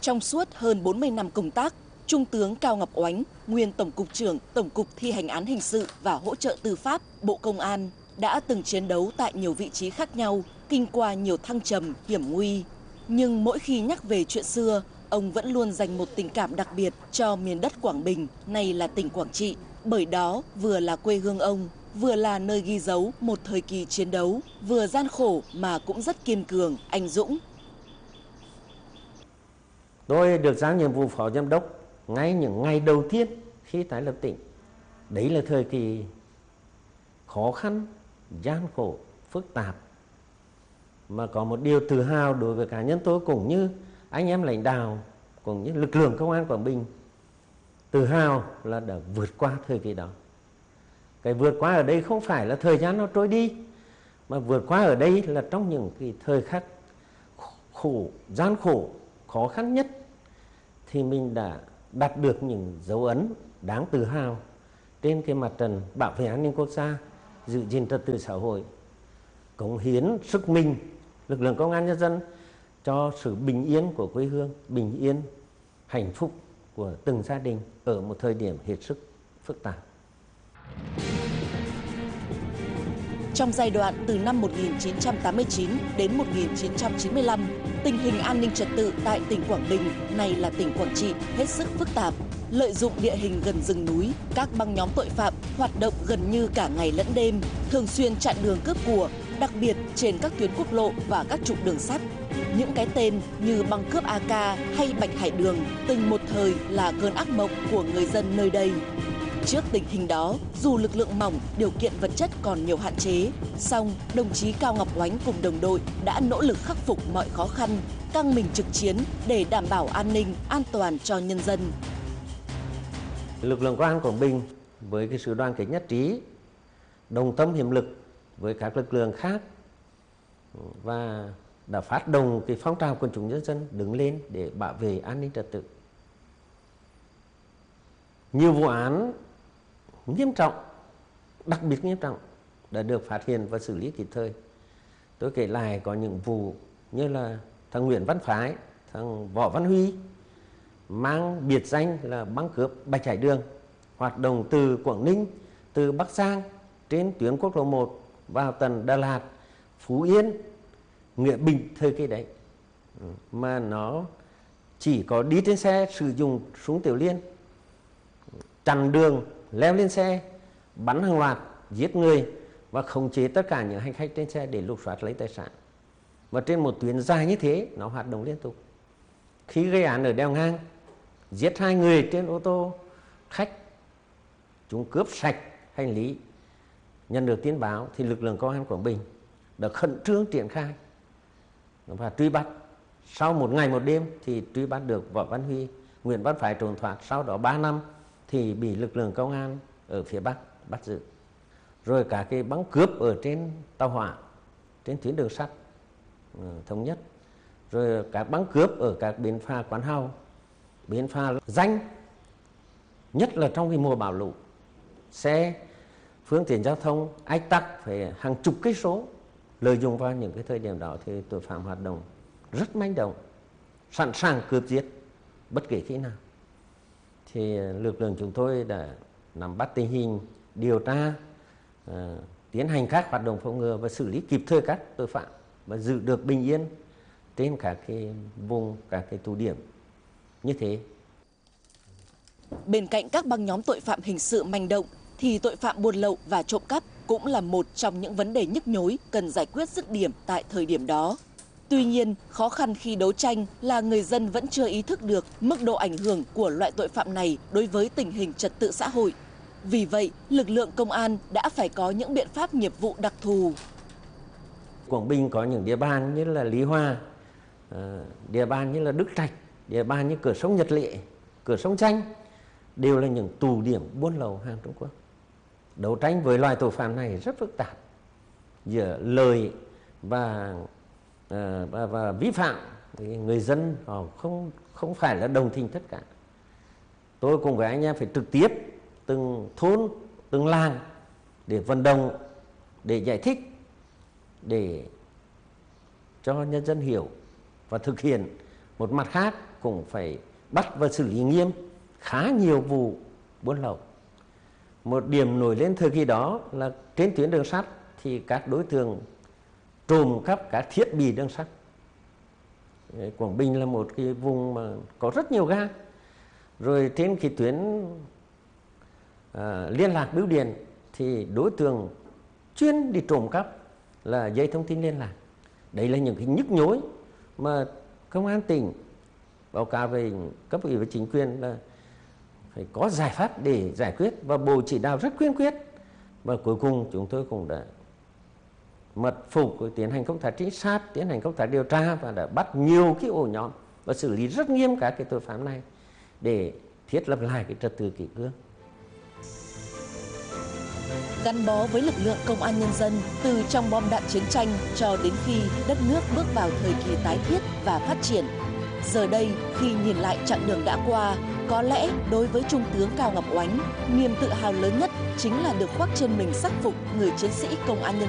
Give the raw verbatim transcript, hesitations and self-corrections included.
Trong suốt hơn bốn mươi năm công tác, Trung tướng Cao Ngọc Oánh, nguyên Tổng cục trưởng Tổng cục Thi hành án hình sự và hỗ trợ tư pháp, Bộ Công an, đã từng chiến đấu tại nhiều vị trí khác nhau, kinh qua nhiều thăng trầm, hiểm nguy. Nhưng mỗi khi nhắc về chuyện xưa, ông vẫn luôn dành một tình cảm đặc biệt cho miền đất Quảng Bình, nay là tỉnh Quảng Trị, bởi đó vừa là quê hương ông, vừa là nơi ghi dấu một thời kỳ chiến đấu, vừa gian khổ mà cũng rất kiên cường, anh dũng. Tôi được giao nhiệm vụ phó giám đốc ngay những ngày đầu tiên khi tái lập tỉnh. Đấy là thời kỳ khó khăn, gian khổ, phức tạp. Mà có một điều tự hào đối với cá nhân tôi cũng như anh em lãnh đạo, cũng như lực lượng công an Quảng Bình. Tự hào là đã vượt qua thời kỳ đó. Cái vượt qua ở đây không phải là thời gian nó trôi đi, mà vượt qua ở đây là trong những cái thời khắc khổ, gian khổ, khó khăn nhất thì mình đã đạt được những dấu ấn đáng tự hào trên cái mặt trận bảo vệ an ninh quốc gia, giữ gìn trật tự xã hội, cống hiến sức mình lực lượng công an nhân dân cho sự bình yên của quê hương, bình yên, hạnh phúc của từng gia đình ở một thời điểm hết sức phức tạp. Trong giai đoạn từ năm một nghìn chín trăm tám mươi chín đến một nghìn chín trăm chín mươi lăm, tình hình an ninh trật tự tại tỉnh Quảng Bình, nay là tỉnh Quảng Trị, hết sức phức tạp. Lợi dụng địa hình gần rừng núi, các băng nhóm tội phạm hoạt động gần như cả ngày lẫn đêm, thường xuyên chặn đường cướp của, đặc biệt trên các tuyến quốc lộ và các trục đường sắt. Những cái tên như băng cướp a ca hay Bạch Hải Đường từng một thời là cơn ác mộng của người dân nơi đây. Trước tình hình đó, dù lực lượng mỏng, điều kiện vật chất còn nhiều hạn chế, song đồng chí Cao Ngọc Oánh cùng đồng đội đã nỗ lực khắc phục mọi khó khăn, căng mình trực chiến để đảm bảo an ninh, an toàn cho nhân dân. Lực lượng công an Quảng Bình với cái sự đoàn kết nhất trí, đồng tâm hiệp lực với các lực lượng khác và đã phát động cái phong trào quần chúng nhân dân đứng lên để bảo vệ an ninh trật tự. Nhiều vụ án nghiêm trọng, đặc biệt nghiêm trọng đã được phát hiện và xử lý kịp thời. Tôi kể lại có những vụ như là thằng Nguyễn Văn Phái, thằng Võ Văn Huy mang biệt danh là băng cướp Bạch Hải Đường, hoạt động từ Quảng Ninh, từ Bắc Giang trên tuyến quốc lộ một vào tận Đà Lạt, Phú Yên, Nghĩa Bình thời kỳ đấy. Mà nó chỉ có đi trên xe sử dụng súng tiểu liên, chặn đường, leo lên xe, bắn hàng loạt, giết người và khống chế tất cả những hành khách trên xe để lục soát lấy tài sản. Và trên một tuyến dài như thế, nó hoạt động liên tục. Khi gây án ở đèo ngang, giết hai người trên ô tô khách, chúng cướp sạch hành lý. Nhận được tin báo thì lực lượng công an Quảng Bình đã khẩn trương triển khai và truy bắt. Sau một ngày một đêm thì truy bắt được Võ Văn Huy, Nguyễn Văn Phái trốn thoát. Sau đó ba năm thì bị lực lượng công an ở phía Bắc bắt giữ. Rồi cả cái băng cướp ở trên tàu hỏa, trên tuyến đường sắt thống nhất. Rồi các băng cướp ở các bến phà Quán Hào, bến phà danh, nhất là trong cái mùa bão lũ. Xe, phương tiện giao thông ách tắc phải hàng chục cây số. Lợi dụng vào những cái thời điểm đó thì tội phạm hoạt động rất manh động, sẵn sàng cướp giết bất kể khi nào. Thì lực lượng chúng tôi đã nắm bắt tình hình, điều tra, uh, tiến hành các hoạt động phòng ngừa và xử lý kịp thời các tội phạm và giữ được bình yên trên các cái vùng, các cái tụ điểm như thế. Bên cạnh các băng nhóm tội phạm hình sự manh động thì tội phạm buôn lậu và trộm cắp cũng là một trong những vấn đề nhức nhối cần giải quyết dứt điểm tại thời điểm đó. Tuy nhiên, khó khăn khi đấu tranh là người dân vẫn chưa ý thức được mức độ ảnh hưởng của loại tội phạm này đối với tình hình trật tự xã hội. Vì vậy, lực lượng công an đã phải có những biện pháp nghiệp vụ đặc thù. Quảng Bình có những địa bàn như là Lý Hòa, địa bàn như là Đức Trạch, địa bàn như cửa sông Nhật Lệ, cửa sông Chanh đều là những tụ điểm buôn lậu hàng Trung Quốc. Đấu tranh với loài tội phạm này rất phức tạp, giữa lời và và, và, và vi phạm thì người dân họ không không phải là đồng tình tất cả. Tôi cùng với anh em phải trực tiếp từng thôn, từng làng để vận động, để giải thích, để cho nhân dân hiểu và thực hiện. Một mặt khác cũng phải bắt và xử lý nghiêm khá nhiều vụ buôn lậu. Một điểm nổi lên thời kỳ đó là trên tuyến đường sắt thì các đối tượng trộm cắp các thiết bị đường sắt. Quảng Bình là một cái vùng mà có rất nhiều ga. Rồi trên cái tuyến à, liên lạc bưu điện thì đối tượng chuyên đi trộm cắp là dây thông tin liên lạc. Đấy là những cái nhức nhối mà công an tỉnh báo cáo về cấp ủy và chính quyền là phải có giải pháp để giải quyết, và Bộ chỉ đạo rất kiên quyết. Và cuối cùng chúng tôi cũng đã mật phục, tiến hành công tác trinh sát, tiến hành công tác điều tra và đã bắt nhiều cái ổ nhóm và xử lý rất nghiêm các cái tội phạm này để thiết lập lại cái trật tự kỷ cương. Gắn bó với lực lượng công an nhân dân từ trong bom đạn chiến tranh cho đến khi đất nước bước vào thời kỳ tái thiết và phát triển. Giờ đây, khi nhìn lại chặng đường đã qua, có lẽ đối với Trung tướng Cao Ngọc Oánh, niềm tự hào lớn nhất chính là được khoác trên mình sắc phục người chiến sĩ công an nhân dân.